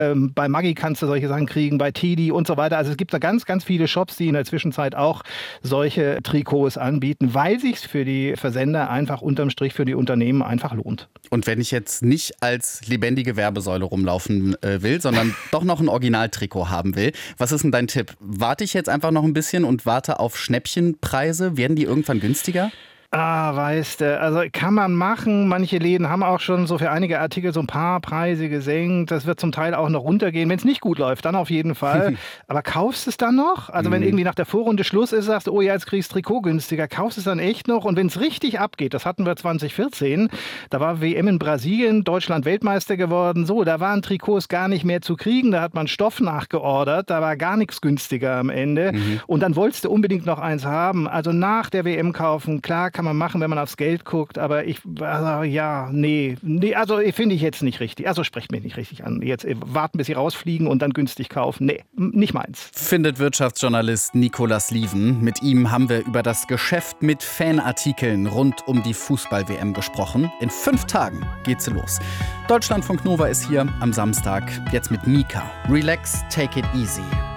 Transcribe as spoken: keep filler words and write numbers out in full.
Ähm, bei Maggi kannst du solche Sachen kriegen, bei Tidi und so weiter. Also es gibt da ganz, ganz viele Shops, die in der Zwischenzeit auch solche Trikots anbieten, weil sich für die Versender einfach unterm Strich für die Unternehmen einfach lohnt. Und wenn ich jetzt nicht als lebendige Werbesäule rumlaufen äh, will, sondern doch noch ein Originaltrikot haben will, was ist denn dein Tipp? Warte ich jetzt einfach noch ein bisschen und warte auf Schnäppchenpreise? Werden die irgendwann günstiger? Ah, weißt du, also kann man machen. Manche Läden haben auch schon so für einige Artikel so ein paar Preise gesenkt. Das wird zum Teil auch noch runtergehen. Wenn es nicht gut läuft, dann auf jeden Fall. Aber kaufst es dann noch? Also wenn irgendwie nach der Vorrunde Schluss ist, sagst du, oh ja, jetzt kriegst du Trikot günstiger. Kaufst es dann echt noch? Und wenn es richtig abgeht, das hatten wir zwanzig vierzehn, da war W M in Brasilien, Deutschland Weltmeister geworden. So, da waren Trikots gar nicht mehr zu kriegen. Da hat man Stoff nachgeordert. Da war gar nichts günstiger am Ende. Mhm. Und dann wolltest du unbedingt noch eins haben. Also nach der W M kaufen, klar, kann man machen, wenn man aufs Geld guckt, aber ich, also, ja, nee, nee, also finde ich jetzt nicht richtig. Also sprecht mich nicht richtig an. Jetzt warten, bis sie rausfliegen und dann günstig kaufen. Nee, nicht meins. Findet Wirtschaftsjournalist Nicolas Lieven. Mit ihm haben wir über das Geschäft mit Fanartikeln rund um die Fußball-W M gesprochen. In fünf Tagen geht's los. Deutschlandfunk Nova ist hier am Samstag, jetzt mit Mika. Relax, take it easy.